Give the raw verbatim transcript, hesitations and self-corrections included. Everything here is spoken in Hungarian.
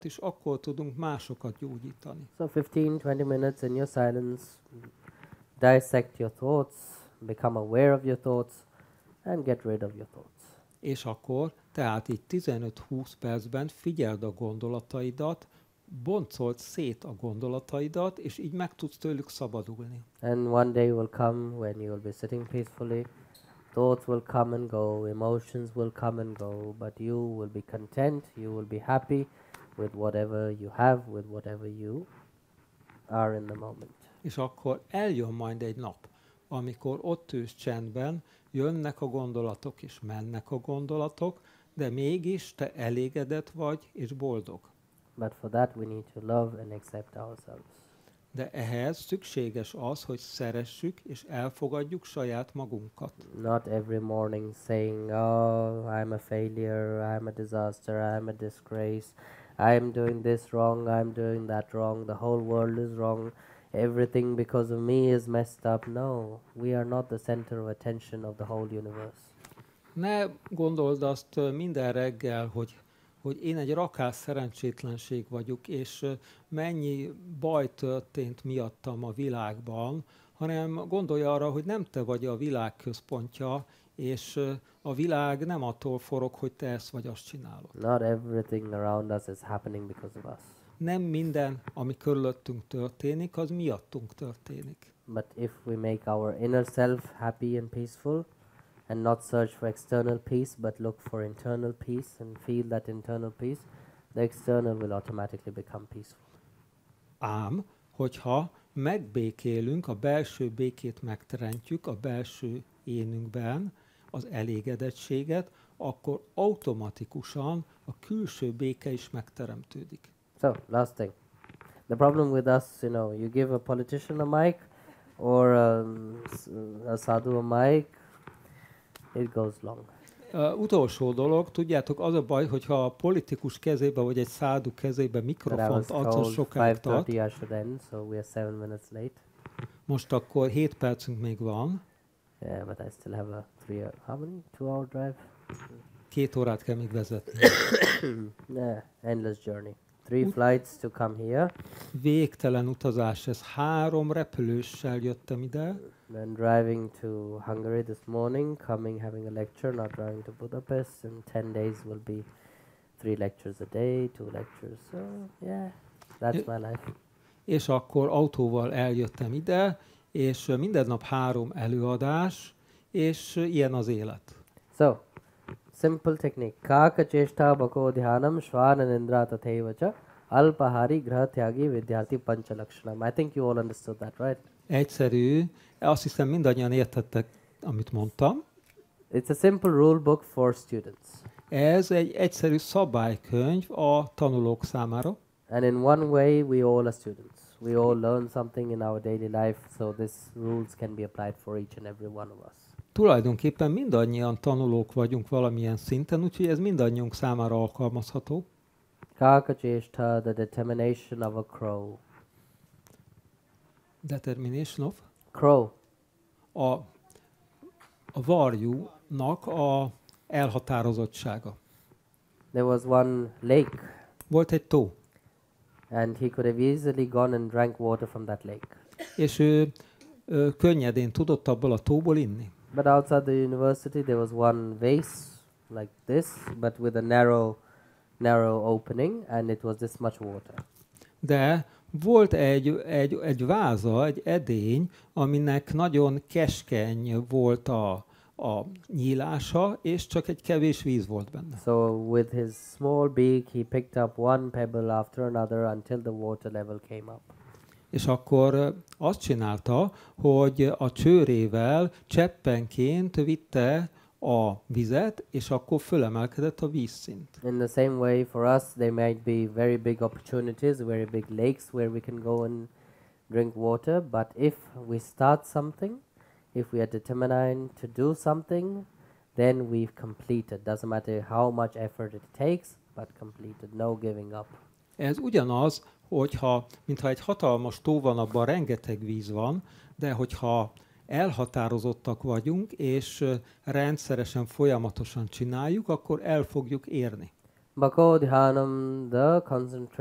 és akkor tudunk másokat gyógyítani. So fifteen, twenty minutes in your silence, dissect your thoughts, become aware of your thoughts, and get rid of your thoughts. És akkor, tehát így tizenöt-húsz percben figyeld a gondolataidat, boncold szét a gondolataidat, és így meg tudsz tőlük szabadulni. And one day will come when you will be sitting peacefully. Thoughts will come and go, emotions will come and go, but you will be content, you will be happy with whatever you have, with whatever you are in the moment. És akkor eljön majd egy nap, amikor ott ülsz csendben, jönnek a gondolatok és mennek a gondolatok, de mégis te elégedett vagy és boldog. But for that we need to love and accept ourselves. De ehhez szükséges az, hogy szeressük és elfogadjuk saját magunkat. Not every morning saying, oh, I'm a failure, I'm a disaster, I'm a disgrace, I'm doing this wrong, I'm doing that wrong, the whole world is wrong, everything because of me is messed up. No, we are not the center of attention of the whole universe. Ne gondold azt ö, minden reggel, hogy, hogy én egy rakás szerencsétlenség vagyok, és ö, mennyi baj történt miattam a világban, hanem gondolj arra, hogy nem te vagy a világ központja, és ö, a világ nem attól forog, hogy te ezt vagy azt csinálod. Not everything around us is happening because of us. Nem minden, ami körülöttünk történik, az miattunk történik. But if we make our inner self happy and peaceful, and not search for external peace, but look for internal peace and feel that internal peace, the external will automatically become peaceful. Ám, hogyha megbékélünk, a belső békét megteremtjük a belső énünkben, az elégedettséget, akkor automatikusan a külső béke is megteremtődik. So, last thing. The problem with us, you know, you give a politician a mic or um, s- a sadhu a mic, it goes long. Uh, utolsó dolog, tudjátok, az a baj, hogyha a politikus kezébe vagy egy szádu kezébe But I was mikrofont adsz, az told sokáig tart. five thirty I should end, so we are seven minutes late. Most akkor hét percünk még van, Yeah, but I still have a three hour, how many? Two hour drive? két órát kell még vezetni. Yeah, endless journey. Three flights to come here, Végtelen utazás, ez három repülőssel jöttem ide, then driving to Hungary this morning, coming, having a lecture, not driving to Budapest, and ten days will be three lectures a day, two lectures. So, yeah, that's Yeah. my life. és akkor autóval eljöttem ide, és ö, minden nap három előadás, és ö, ilyen az élet. So, simple technique. Kaka cheshta bako dhyanam shvananindra tathaivacha alpahari grahatyagi vidyarthi panchalakshanam. I think you all understood that, right? Egyszerű, azt hiszem mindannyian értettek, amit mondtam. It's a simple rule book for students. Ez egy egyszerű szabálykönyv a tanulók számára, And in one way, we all are students. We all learn something in our daily life, so these rules can be applied for each and every one of us. tulajdonképpen mindannyian tanulók vagyunk valamilyen szinten, úgyhogy ez mindannyiunk számára alkalmazható. Kaka cheshta, the determination of a crow. Determination of. Crow. A, a varjúnak a elhatározottsága. There was one lake, Volt egy tó, and he could have easily gone and drank water from that lake. és ő, ő könnyedén tudott abból a tóból inni. But outside the university, there was one vase like this, but with a narrow, narrow opening, and it was this much water. De volt egy, egy, egy váza, egy edény, aminek nagyon keskeny volt a, a nyílása, és csak egy kevés víz volt benne. So with his small beak, he picked up one pebble after another until the water level came up. És akkor ö, azt csinálta, hogy a csőrével cseppenként vitte a vizet, és akkor fölemelkedett a vízszint. In the same way, for us, there might be very big opportunities, very big lakes where we can go and drink water. But if we start something, if we are determined to do something, then we've completed. Doesn't matter how much effort it takes, but completed. No giving up. Ez ugyanaz, hogyha, mintha egy hatalmas tó van, abban rengeteg víz van, de hogyha elhatározottak vagyunk, és ö, rendszeresen, folyamatosan csináljuk, akkor el fogjuk érni. Bhako dhyanam, the concentration.